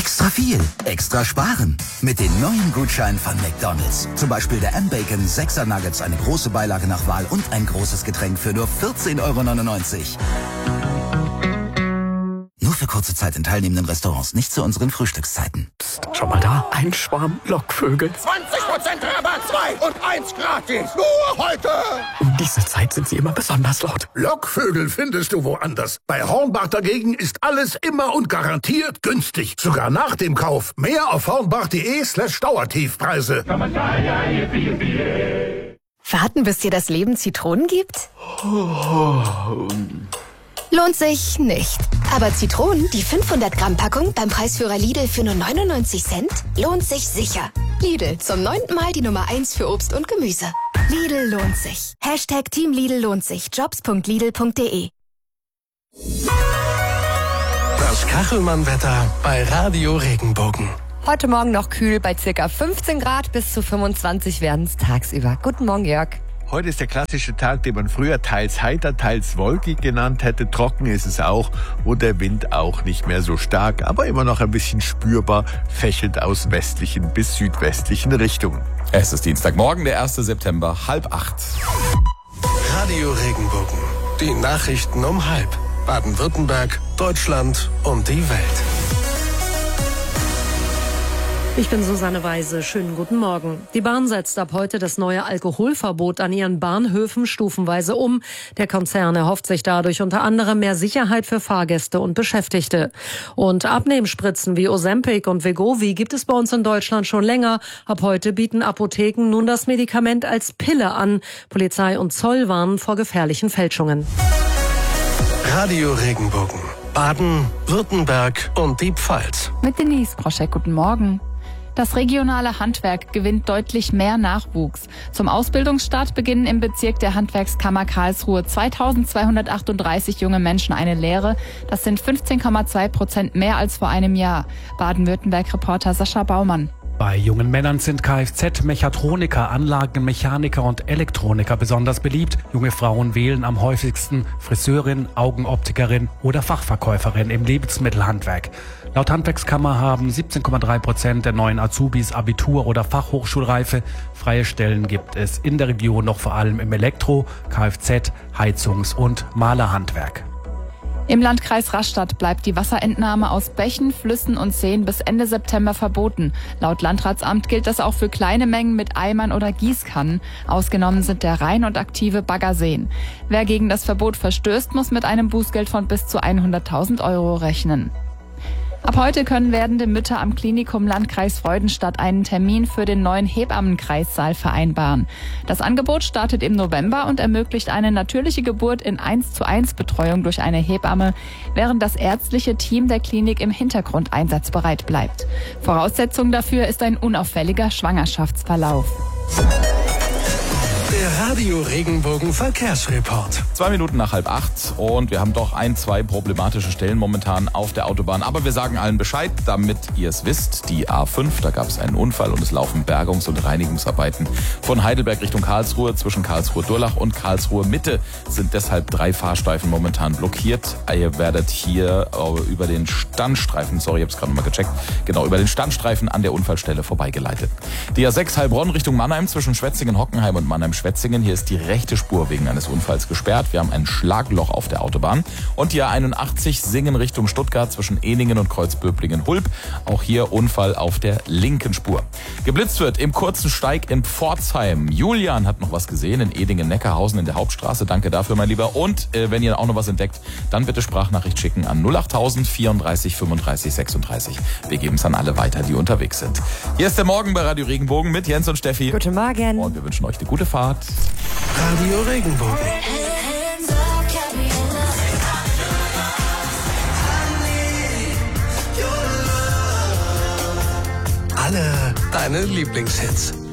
Extra viel, extra sparen. Mit den neuen Gutscheinen von McDonald's. Zum Beispiel der M-Bacon 6er Nuggets, eine große Beilage nach Wahl und ein großes Getränk für nur 14,99 €. Nur für kurze Zeit in teilnehmenden Restaurants, nicht zu unseren Frühstückszeiten. Psst, schau mal da, ein Schwarm Lockvögel. 20% Rabatt, 2 und 1 gratis. Nur heute. Um diese Zeit sind sie immer besonders laut. Lockvögel findest du woanders. Bei Hornbach dagegen ist alles immer und garantiert günstig. Sogar nach dem Kauf. Mehr auf hornbach.de/Dauertiefpreise. Warten, bis dir das Leben Zitronen gibt? Lohnt sich nicht. Aber Zitronen, die 500-Gramm-Packung beim Preisführer Lidl für nur 99 Cent, lohnt sich sicher. Lidl, zum 9. Mal die Nummer 1 für Obst und Gemüse. Lidl lohnt sich. Hashtag Team Lidl lohnt sich. Jobs.lidl.de. Das Kachelmann-Wetter bei Radio Regenbogen. Heute Morgen noch kühl bei ca. 15 Grad, bis zu 25 werden es tagsüber. Guten Morgen, Jörg. Heute ist der klassische Tag, den man früher teils heiter, teils wolkig genannt hätte. Trocken ist es auch und der Wind auch nicht mehr so stark, aber immer noch ein bisschen spürbar, fächelt aus westlichen bis südwestlichen Richtungen. Es ist Dienstagmorgen, der 1. September, 7:30. Radio Regenbogen. Die Nachrichten um 7:30. Baden-Württemberg, Deutschland und die Welt. Ich bin Susanne Weise. Schönen guten Morgen. Die Bahn setzt ab heute das neue Alkoholverbot an ihren Bahnhöfen stufenweise um. Der Konzern erhofft sich dadurch unter anderem mehr Sicherheit für Fahrgäste und Beschäftigte. Und Abnehmspritzen wie Ozempic und Wegovy gibt es bei uns in Deutschland schon länger. Ab heute bieten Apotheken nun das Medikament als Pille an. Polizei und Zoll warnen vor gefährlichen Fälschungen. Radio Regenbogen. Baden, Württemberg und die Pfalz. Mit Denise Broschek, guten Morgen. Das regionale Handwerk gewinnt deutlich mehr Nachwuchs. Zum Ausbildungsstart beginnen im Bezirk der Handwerkskammer Karlsruhe 2238 junge Menschen eine Lehre. Das sind 15,2% mehr als vor einem Jahr. Baden-Württemberg-Reporter Sascha Baumann. Bei jungen Männern sind Kfz, Mechatroniker, Anlagenmechaniker und Elektroniker besonders beliebt. Junge Frauen wählen am häufigsten Friseurin, Augenoptikerin oder Fachverkäuferin im Lebensmittelhandwerk. Laut Handwerkskammer haben 17,3% der neuen Azubis Abitur- oder Fachhochschulreife. Freie Stellen gibt es in der Region noch vor allem im Elektro-, Kfz-, Heizungs- und Malerhandwerk. Im Landkreis Rastatt bleibt die Wasserentnahme aus Bächen, Flüssen und Seen bis Ende September verboten. Laut Landratsamt gilt das auch für kleine Mengen mit Eimern oder Gießkannen. Ausgenommen sind der Rhein und aktive Baggerseen. Wer gegen das Verbot verstößt, muss mit einem Bußgeld von bis zu 100.000 € rechnen. Ab heute können werdende Mütter am Klinikum Landkreis Freudenstadt einen Termin für den neuen Hebammenkreissaal vereinbaren. Das Angebot startet im November und ermöglicht eine natürliche Geburt in 1:1 Betreuung durch eine Hebamme, während das ärztliche Team der Klinik im Hintergrund einsatzbereit bleibt. Voraussetzung dafür ist ein unauffälliger Schwangerschaftsverlauf. Der Radio Regenbogen Verkehrsreport. 2 Minuten nach 7:30 und wir haben doch 2 problematische Stellen momentan auf der Autobahn. Aber wir sagen allen Bescheid, damit ihr es wisst. Die A5, da gab es einen Unfall und es laufen Bergungs- und Reinigungsarbeiten von Heidelberg Richtung Karlsruhe. Zwischen Karlsruhe-Durlach und Karlsruhe-Mitte sind deshalb 3 Fahrstreifen momentan blockiert. Ihr werdet hier über den Standstreifen, sorry, ich habe es gerade nochmal gecheckt, genau, über den Standstreifen an der Unfallstelle vorbeigeleitet. Die A6 Heilbronn Richtung Mannheim zwischen Schwetzingen, Hockenheim und Mannheim-Schwetzingen. Hier ist die rechte Spur wegen eines Unfalls gesperrt. Wir haben ein Schlagloch auf der Autobahn. Und die A81 Singen Richtung Stuttgart zwischen Eningen und Kreuzböblingen-Hulb. Auch hier Unfall auf der linken Spur. Geblitzt wird im kurzen Steig in Pforzheim. Julian hat noch was gesehen in Edingen-Neckarhausen in der Hauptstraße. Danke dafür, mein Lieber. Und wenn ihr auch noch was entdeckt, dann bitte Sprachnachricht schicken an 08000 34 35 36. Wir geben es an alle weiter, die unterwegs sind. Hier ist der Morgen bei Radio Regenbogen mit Jens und Steffi. Guten Morgen. Und wir wünschen euch eine gute Fahrt. Radio Regenbogen. Alle deine Lieblingshits.